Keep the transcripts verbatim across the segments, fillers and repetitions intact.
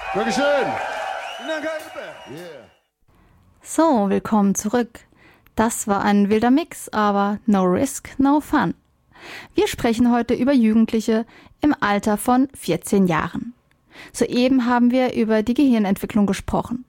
Dankeschön. So, willkommen zurück. Das war ein wilder Mix, aber no risk, no fun. Wir sprechen heute über Jugendliche im Alter von vierzehn Jahren. Soeben haben wir über die Gehirnentwicklung gesprochen.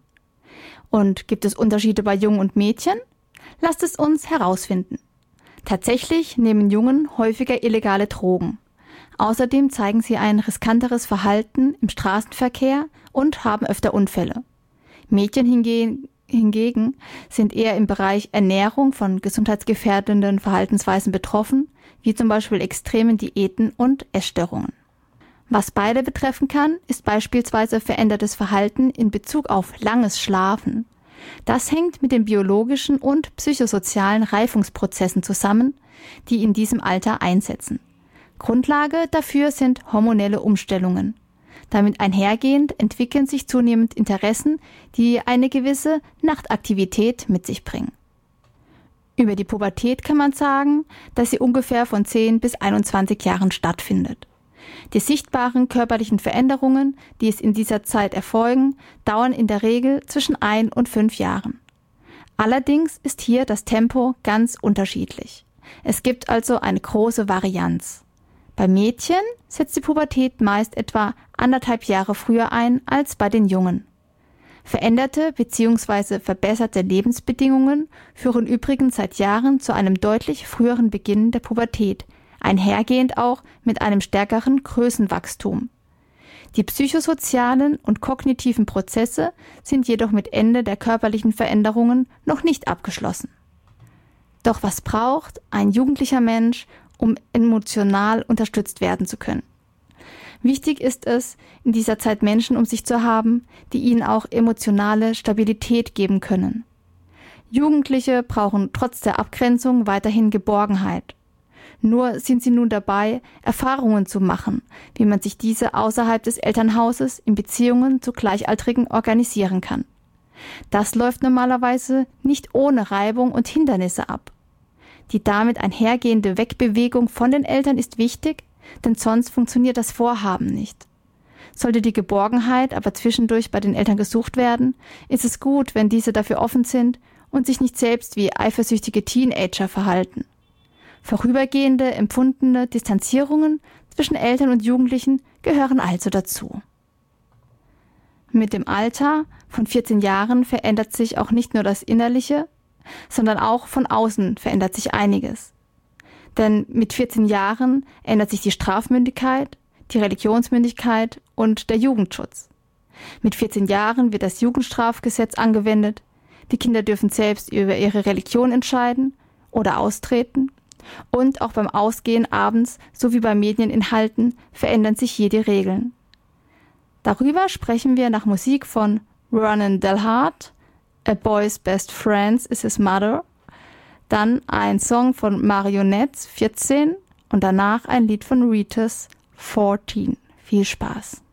Und gibt es Unterschiede bei Jungen und Mädchen? Lasst es uns herausfinden. Tatsächlich nehmen Jungen häufiger illegale Drogen. Außerdem zeigen sie ein riskanteres Verhalten im Straßenverkehr und haben öfter Unfälle. Mädchen hingegen, hingegen sind eher im Bereich Ernährung von gesundheitsgefährdenden Verhaltensweisen betroffen, wie zum Beispiel extremen Diäten und Essstörungen. Was beide betreffen kann, ist beispielsweise verändertes Verhalten in Bezug auf langes Schlafen. Das hängt mit den biologischen und psychosozialen Reifungsprozessen zusammen, die in diesem Alter einsetzen. Grundlage dafür sind hormonelle Umstellungen. Damit einhergehend entwickeln sich zunehmend Interessen, die eine gewisse Nachtaktivität mit sich bringen. Über die Pubertät kann man sagen, dass sie ungefähr von zehn bis einundzwanzig Jahren stattfindet. Die sichtbaren körperlichen Veränderungen, die es in dieser Zeit erfolgen, dauern in der Regel zwischen ein und fünf Jahren. Allerdings ist hier das Tempo ganz unterschiedlich. Es gibt also eine große Varianz. Bei Mädchen setzt die Pubertät meist etwa anderthalb Jahre früher ein als bei den Jungen. Veränderte bzw. verbesserte Lebensbedingungen führen übrigens seit Jahren zu einem deutlich früheren Beginn der Pubertät, einhergehend auch mit einem stärkeren Größenwachstum. Die psychosozialen und kognitiven Prozesse sind jedoch mit Ende der körperlichen Veränderungen noch nicht abgeschlossen. Doch was braucht ein jugendlicher Mensch, um emotional unterstützt werden zu können? Wichtig ist es, in dieser Zeit Menschen um sich zu haben, die ihnen auch emotionale Stabilität geben können. Jugendliche brauchen trotz der Abgrenzung weiterhin Geborgenheit. Nur sind sie nun dabei, Erfahrungen zu machen, wie man sich diese außerhalb des Elternhauses in Beziehungen zu Gleichaltrigen organisieren kann. Das läuft normalerweise nicht ohne Reibung und Hindernisse ab. Die damit einhergehende Wegbewegung von den Eltern ist wichtig, denn sonst funktioniert das Vorhaben nicht. Sollte die Geborgenheit aber zwischendurch bei den Eltern gesucht werden, ist es gut, wenn diese dafür offen sind und sich nicht selbst wie eifersüchtige Teenager verhalten. Vorübergehende, empfundene Distanzierungen zwischen Eltern und Jugendlichen gehören also dazu. Mit dem Alter von vierzehn Jahren verändert sich auch nicht nur das Innerliche, sondern auch von außen verändert sich einiges. Denn mit vierzehn Jahren ändert sich die Strafmündigkeit, die Religionsmündigkeit und der Jugendschutz. Mit vierzehn Jahren wird das Jugendstrafgesetz angewendet, die Kinder dürfen selbst über ihre Religion entscheiden oder austreten und auch beim Ausgehen abends sowie bei Medieninhalten verändern sich hier die Regeln. Darüber sprechen wir nach Musik von Ronan Delhart, A Boy's Best Friend is His Mother, dann ein Song von Marionettes, vierzehn, und danach ein Lied von Ritas, vierzehn. Viel Spaß!